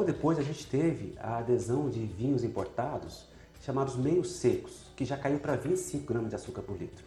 depois a gente teve a adesão de vinhos importados chamados meio secos, que já caiu para 25 gramas de açúcar por litro.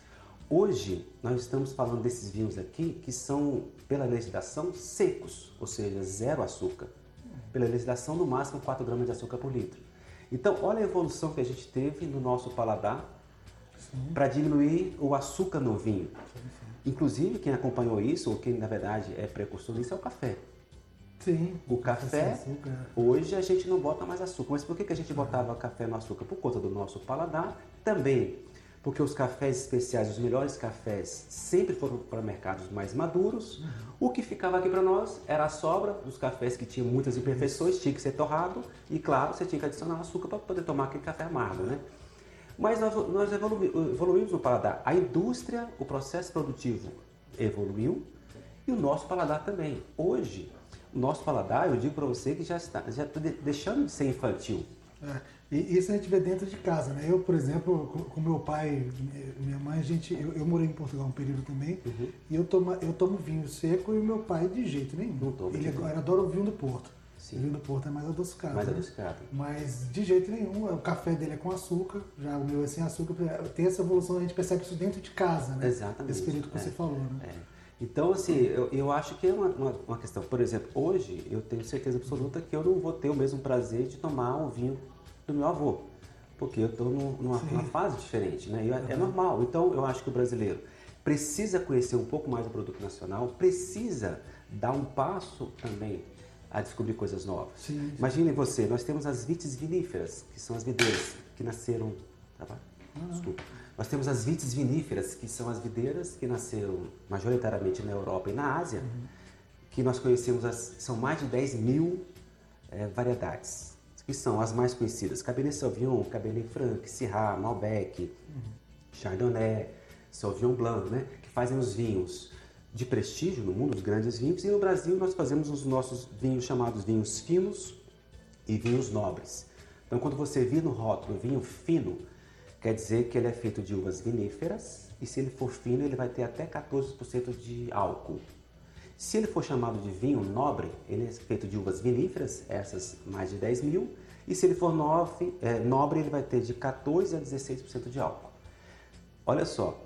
Hoje, nós estamos falando desses vinhos aqui que são, pela legislação, secos, ou seja, zero açúcar. Pela legislação, no máximo 4 gramas de açúcar por litro. Então, olha a evolução que a gente teve no nosso paladar para diminuir o açúcar no vinho. Inclusive, quem acompanhou isso, ou quem na verdade é precursor nisso, é o café. Sim. O café, hoje a gente não bota mais açúcar. Mas por que a gente botava café no açúcar? Por conta do nosso paladar, também porque os cafés especiais, os melhores cafés, sempre foram para mercados mais maduros. O que ficava aqui para nós era a sobra dos cafés que tinham muitas imperfeições, tinha que ser torrado e, claro, você tinha que adicionar açúcar para poder tomar aquele café amargo, né? Mas nós evoluímos no paladar. A indústria, o processo produtivo evoluiu e o nosso paladar também. Hoje, o nosso paladar, eu digo para você que já está deixando de ser infantil. E isso a gente vê dentro de casa, né? Eu, por exemplo, com meu pai, minha mãe, eu morei em Portugal um período também, e eu tomo vinho seco e meu pai de jeito nenhum. Ele adora o vinho do Porto. Sim. O vinho do Porto é mais adocicado. Mais adocicado. Mas de jeito nenhum, o café dele é com açúcar, já o meu é sem açúcar. Tem essa evolução, a gente percebe isso dentro de casa, né? Exatamente. Esse período que você falou, né? Então, assim, eu acho que é uma questão. Por exemplo, hoje eu tenho certeza absoluta que eu não vou ter o mesmo prazer de tomar o vinho do meu avô, porque eu estou numa fase diferente, né? É normal. Então, eu acho que o brasileiro precisa conhecer um pouco mais do produto nacional, precisa dar um passo também a descobrir coisas novas. Sim. Imagine você, nós temos as vites viníferas, que são as videiras que nasceram... Desculpa. Nós temos as vites viníferas, que são as videiras que nasceram majoritariamente na Europa e na Ásia, que nós conhecemos, são mais de 10 mil variedades, que são as mais conhecidas: Cabernet Sauvignon, Cabernet Franc, Syrah, Malbec, Chardonnay, Sauvignon Blanc, né? Que fazem os vinhos de prestígio no mundo, os grandes vinhos. E no Brasil nós fazemos os nossos vinhos chamados vinhos finos e vinhos nobres. Então, quando você vê no rótulo vinho fino, quer dizer que ele é feito de uvas viníferas, e se ele for fino, ele vai ter até 14% de álcool. Se ele for chamado de vinho nobre, ele é feito de uvas viníferas, essas mais de 10 mil, e se ele for nobre, ele vai ter de 14% a 16% de álcool. Olha só,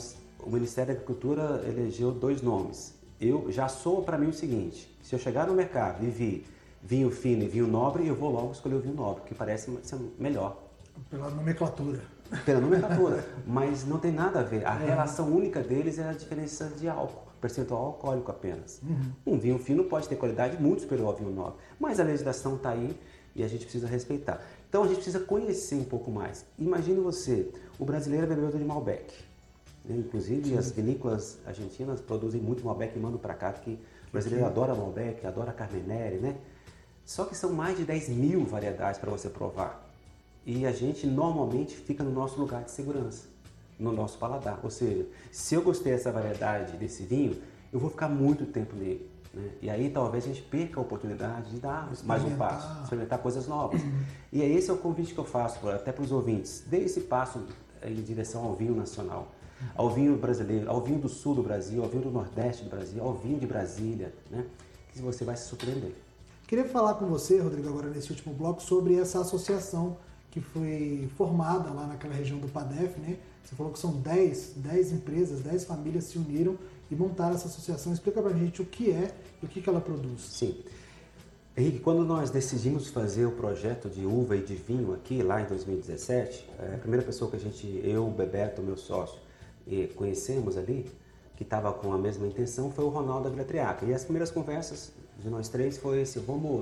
o Ministério da Agricultura elegeu 2 nomes. Eu já soa para mim o seguinte: se eu chegar no mercado e vir vinho fino e vinho nobre, eu vou logo escolher o vinho nobre, que parece ser melhor. Pela nomenclatura. Pela nomenclatura, mas não tem nada a ver. A relação única deles é a diferença de álcool, percentual alcoólico apenas. Um vinho fino pode ter qualidade muito superior ao vinho nobre, mas a legislação está aí e a gente precisa respeitar. Então a gente precisa conhecer um pouco mais. Imagine você, o brasileiro é bebedor de Malbec. Inclusive as vinícolas argentinas produzem muito Malbec e mandam para cá, porque o brasileiro adora Malbec, adora Carmenere, né? Só que são mais de 10 mil variedades para você provar. E a gente normalmente fica no nosso lugar de segurança, no nosso paladar. Ou seja, se eu gostei dessa variedade, desse vinho, eu vou ficar muito tempo nele, né? E aí talvez a gente perca a oportunidade de dar mais um passo, experimentar coisas novas. E esse é o convite que eu faço até para os ouvintes: dê esse passo em direção ao vinho nacional, ao vinho brasileiro, ao vinho do sul do Brasil, ao vinho do nordeste do Brasil, ao vinho de Brasília, né? Que você vai se surpreender. Queria falar com você, Rodrigo, agora nesse último bloco, sobre essa associação que foi formada lá naquela região do PADEF, né? Você falou que são 10 empresas, 10 famílias se uniram e montaram essa associação. Explica pra gente o que é e o que ela produz. Sim. Henrique, quando nós decidimos fazer o projeto de uva e de vinho aqui, lá em 2017, a primeira pessoa que eu, o Bebeto, meu sócio, conhecemos ali, que estava com a mesma intenção, foi o Ronaldo Agliatriaca. E as primeiras conversas de nós três foi assim: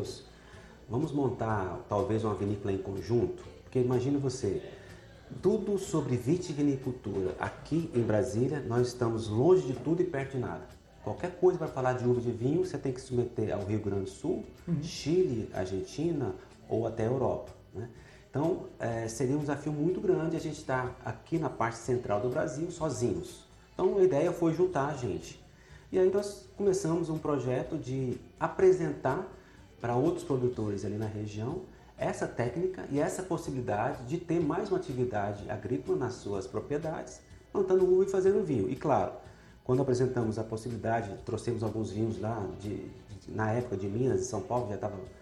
vamos montar talvez uma vinícola em conjunto? Porque imagine você, tudo sobre vitivinicultura aqui em Brasília, nós estamos longe de tudo e perto de nada. Qualquer coisa para falar de uva de vinho, você tem que se submeter ao Rio Grande do Sul, Chile, Argentina ou até a Europa, né? Então, seria um desafio muito grande a gente estar aqui na parte central do Brasil sozinhos. Então, a ideia foi juntar a gente. E aí nós começamos um projeto de apresentar para outros produtores ali na região essa técnica e essa possibilidade de ter mais uma atividade agrícola nas suas propriedades, plantando uva e fazendo vinho. E claro, quando apresentamos a possibilidade, trouxemos alguns vinhos lá, na época de Minas e São Paulo, já estava